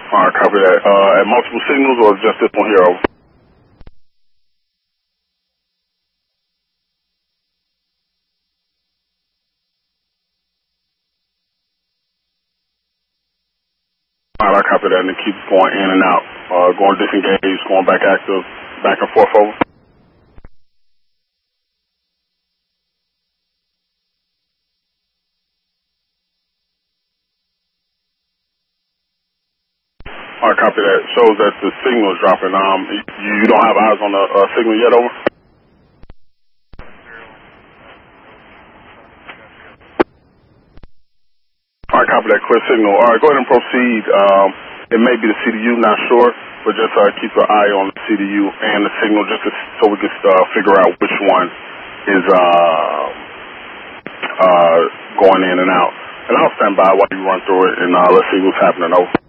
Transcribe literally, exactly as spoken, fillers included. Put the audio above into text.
All right, copy that. Uh, at multiple signals or just this one here? Over? All right, I copy that, and it keeps going in and out, uh, going disengaged, going back active, back and forth over. All right, copy that. Shows that the signal is dropping. Um, you, you don't have eyes on the uh, signal yet, over? All right, copy that. Clear signal. All right, go ahead and proceed. Um, it may be the C D U, not sure, but just uh, keep your eye on the C D U and the signal just to, so we can uh, figure out which one is uh, uh, going in and out. And I'll stand by while you run through it, and uh, let's see what's happening, over.